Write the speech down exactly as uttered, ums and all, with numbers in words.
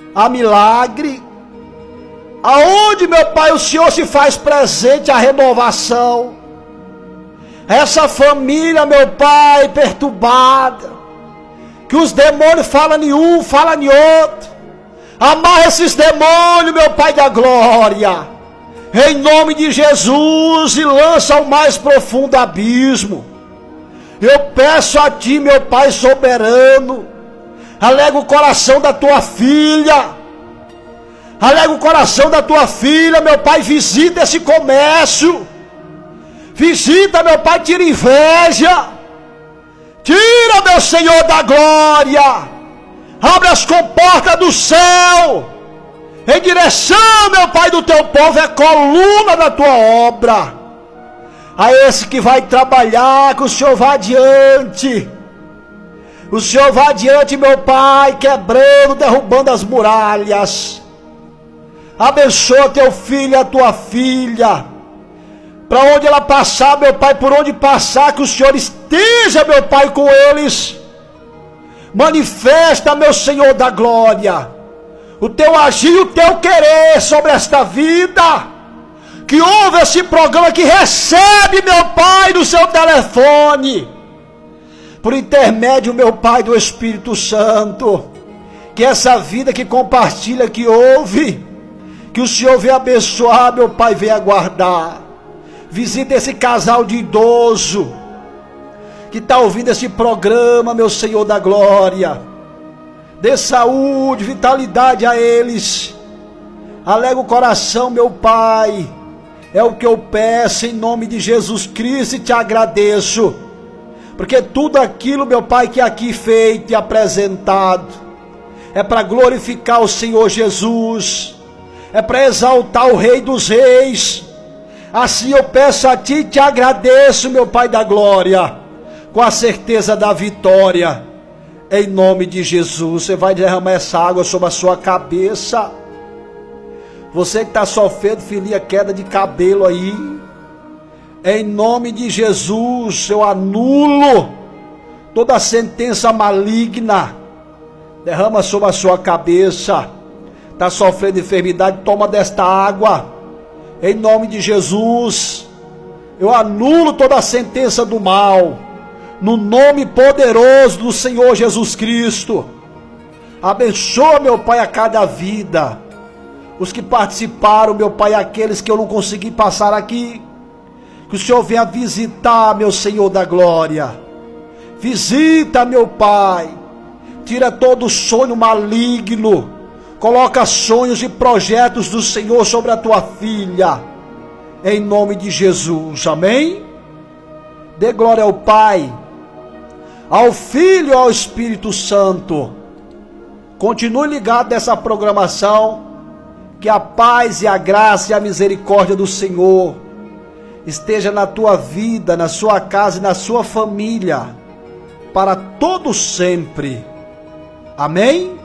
a milagre. Aonde, meu Pai, o Senhor se faz presente, a renovação. Essa família, meu Pai, perturbada, que os demônios falam em um, falam em outro. Amarra esses demônios, meu Pai da glória, em nome de Jesus, e lança ao mais profundo abismo. Eu peço a Ti, meu Pai soberano, alega o coração da Tua filha, alega o coração da Tua filha, meu Pai, visita esse comércio, visita, meu Pai, tira inveja, tira, meu Senhor da glória, abre as comportas do céu, em direção, meu Pai, do Teu povo, é coluna da Tua obra. A esse que vai trabalhar, que o Senhor vá adiante, o Senhor vá adiante, meu Pai, quebrando, derrubando as muralhas. Abençoa Teu filho e a Tua filha, para onde ela passar, meu Pai, por onde passar, que o Senhor esteja, meu Pai, com eles. Manifesta, meu Senhor da glória, o Teu agir e o Teu querer sobre esta vida. Que ouve esse programa, que recebe, meu Pai, no seu telefone, por intermédio, meu Pai, do Espírito Santo. Que essa vida que compartilha, que ouve, que o Senhor venha abençoar, meu Pai, venha guardar. Visita esse casal de idoso que está ouvindo esse programa, meu Senhor da glória. Dê saúde, vitalidade a eles. Alega o coração, meu Pai. É o que eu peço em nome de Jesus Cristo, e te agradeço, porque tudo aquilo, meu Pai, que aqui feito e apresentado é para glorificar o Senhor Jesus, é para exaltar o Rei dos Reis. Assim eu peço a Ti e te agradeço, meu Pai da glória, com a certeza da vitória, em nome de Jesus. Você vai derramar essa água sobre a sua cabeça. Você que está sofrendo, filha, queda de cabelo aí, em nome de Jesus, eu anulo toda a sentença maligna. Derrama sobre a sua cabeça. Está sofrendo enfermidade, toma desta água, em nome de Jesus. Eu anulo toda a sentença do mal, no nome poderoso do Senhor Jesus Cristo. Abençoa, meu Pai, a cada vida. Os que participaram, meu Pai, aqueles que eu não consegui passar aqui, que o Senhor venha visitar, meu Senhor da glória. Visita, meu Pai. Tira todo sonho maligno. Coloca sonhos e projetos do Senhor sobre a Tua filha, em nome de Jesus, amém? Dê glória ao Pai, ao Filho e ao Espírito Santo. Continue ligado nessa programação. Que a paz e a graça e a misericórdia do Senhor esteja na tua vida, na sua casa e na sua família, para todo sempre. Amém?